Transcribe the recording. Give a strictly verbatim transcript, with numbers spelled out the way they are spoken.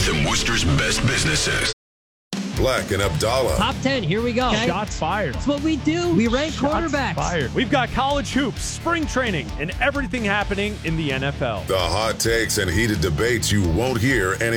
F M Worcester's best businesses. Black and Abdallah. Top ten, here we go. Okay. Shots fired. That's what we do. We rank Shots quarterbacks. fired. We've got college hoops, spring training, and everything happening in the N F L. The hot takes and heated debates you won't hear any